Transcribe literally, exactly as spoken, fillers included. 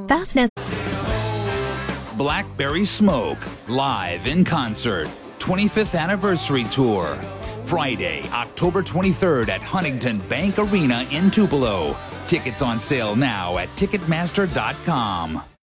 Fastnet. Blackberry Smoke, live in concert, twenty-fifth anniversary tour. Friday, October twenty-third at Huntington Bank Arena in Tupelo. Tickets on sale now at Ticketmaster dot com.